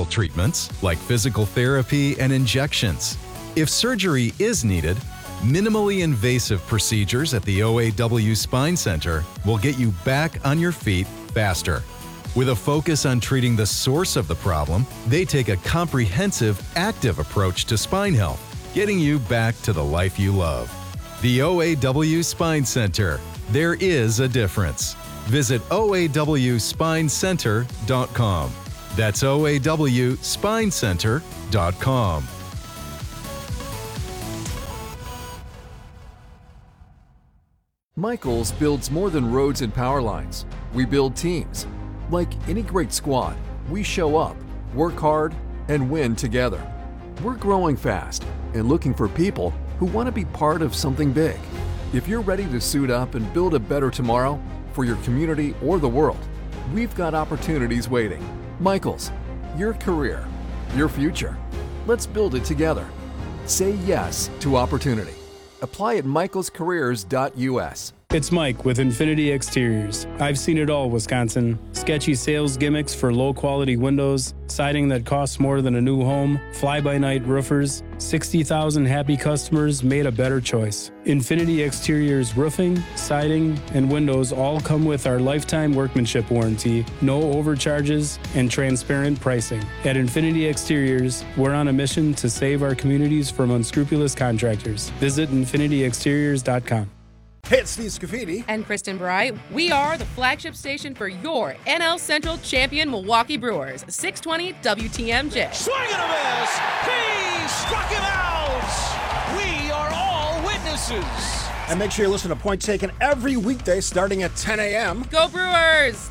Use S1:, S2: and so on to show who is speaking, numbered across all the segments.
S1: medical treatments like physical therapy and injections. If surgery is needed, minimally invasive procedures at the OAW Spine Center will get you back on your feet faster. With a focus on treating the source of the problem, they take a comprehensive, active approach to spine health, getting you back to the life you love. The OAW Spine Center. There is a difference. Visit oawspinecenter.com. That's oawspinecenter.com.
S2: Michaels builds more than roads and power lines. We build teams. Like any great squad, we show up, work hard, and win together. We're growing fast and looking for people who want to be part of something big. If you're ready to suit up and build a better tomorrow for your community or the world, we've got opportunities waiting. Michaels, your career, your future. Let's build it together. Say yes to opportunity. Apply at michaelscareers.us.
S3: It's Mike with Infinity Exteriors. I've seen it all, Wisconsin. Sketchy sales gimmicks for low-quality windows, siding that costs more than a new home, fly-by-night roofers. 60,000 happy customers made a better choice. Infinity Exteriors roofing, siding, and windows all come with our lifetime workmanship warranty, no overcharges, and transparent pricing. At Infinity Exteriors, we're on a mission to save our communities from unscrupulous contractors. Visit infinityexteriors.com.
S4: Hey, it's Steve Scafidi.
S5: And Kristen Bry. We are the flagship station for your NL Central champion Milwaukee Brewers. 620 WTMJ.
S6: Swing and a miss! He struck him out! We are all witnesses.
S4: And make sure you listen to Point Taken every weekday starting at 10 a.m.
S5: Go Brewers!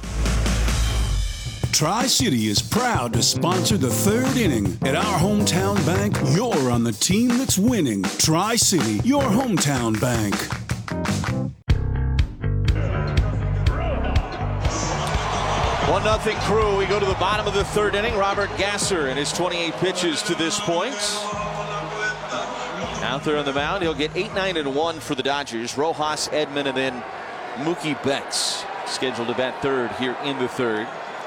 S7: Tri-City is proud to sponsor the third inning. At our hometown bank, you're on the team that's winning. Tri-City, your hometown bank.
S6: 1-0 Crew. We go to the bottom of the third inning. Robert Gasser and his 28 pitches to this point. Out there on the mound, he'll get 8, 9, and 1 for the Dodgers. Rojas, Edman, and then Mookie Betts scheduled to bat third here in the third.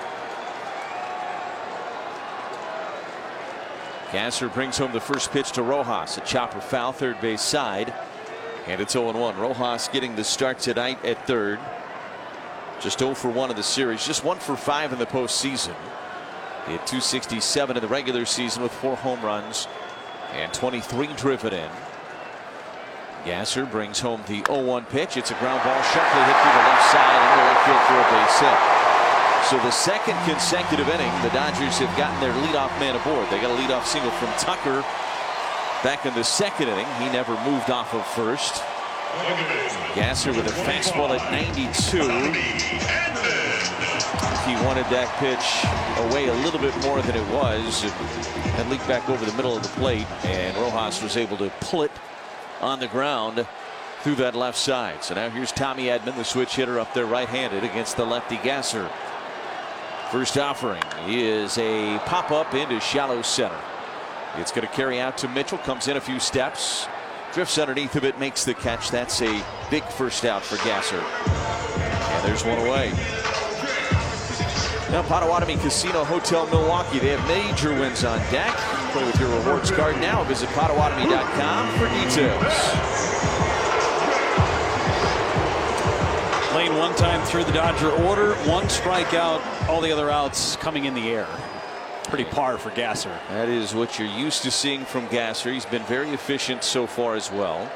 S6: Gasser brings home the first pitch to Rojas. A chopper foul, third base side. And it's 0-1. Rojas getting the start tonight at third. Just 0 for 1 in the series. Just 1 for 5 in the postseason. He had 267 in the regular season with 4 home runs and 23 driven in. Gasser brings home the 0-1 pitch. It's a ground ball sharply hit through the left side and the left field for a base hit. So the second consecutive inning, the Dodgers have gotten their leadoff man aboard. They got a leadoff single from Tucker back in the second inning. He never moved off of first. Gasser with a fastball at 92. He wanted that pitch away a little bit more than it was. That leaked back over the middle of the plate, and Rojas was able to pull it on the ground through that left side. So now here's Tommy Edman, the switch hitter, up there right-handed against the lefty Gasser. First offering is a pop-up into shallow center. It's going to carry out to Mitchell, comes in a few steps, drifts underneath of it, makes the catch. That's a big first out for Gasser. And there's one away. Now Potawatomi Casino Hotel Milwaukee. They have major wins on deck. Play with your rewards card now. Visit Potawatomi.com for details.
S8: Lane one time through the Dodger order. 1 strikeout. All the other outs coming in the air. Pretty par for Gasser.
S6: That is what you're used to seeing from Gasser. He's been very efficient so far as well.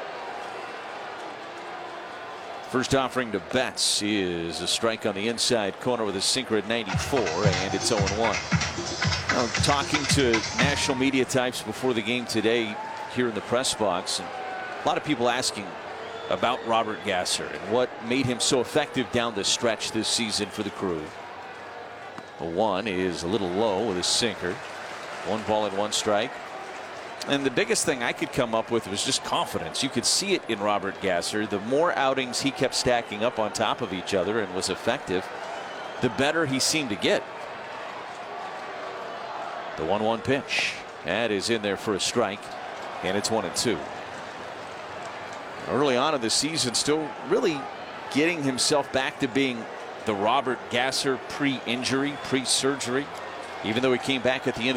S6: First offering to Betts is a strike on the inside corner with a sinker at 94, and it's 0-1. Now, talking to national media types before the game today here in the press box, and a lot of people asking about Robert Gasser and what made him so effective down the stretch this season for the Crew. The 1 is a little low with a sinker. 1 ball and 1 strike. And the biggest thing I could come up with was just confidence. You could see it in Robert Gasser. The more outings he kept stacking up on top of each other and was effective, the better he seemed to get. The 1-1 pitch. That is in there for a strike, and it's 1-2. Early on in the season, still really getting himself back to being the Robert Gasser pre-injury, pre-surgery, even though he came back at the end of